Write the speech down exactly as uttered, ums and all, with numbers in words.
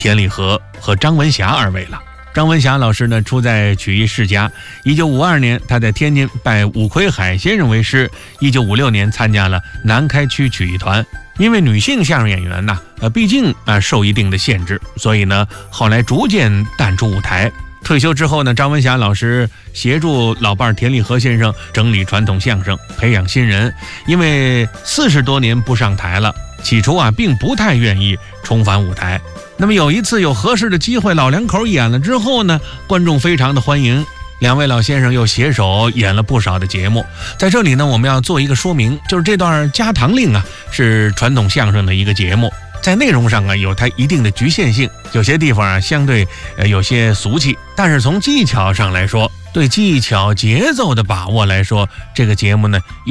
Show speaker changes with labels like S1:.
S1: 田礼和和张文霞二位了。张文霞老师呢，出在曲艺世家。一九五二年，他在天津拜伍奎海先生为师。一九五六年，参加了南开区曲艺团。因为女性相声演员呐，呃，毕竟啊受一定的限制，所以呢，后来逐渐淡出舞台。退休之后呢，张文霞老师协助老伴田礼和先生整理传统相声，培养新人。因为四十多年不上台了，起初啊，并不太愿意重返舞台。那么有一次有合适的机会，老两口演了之后呢，观众非常的欢迎，两位老先生又携手演了不少的节目。在这里呢，我们要做一个说明，就是这段家堂令啊，是传统相声的一个节目，在内容上啊有它一定的局限性，有些地方啊相对呃有些俗气，但是从技巧上来说，对技巧节奏的把握来说，这个节目呢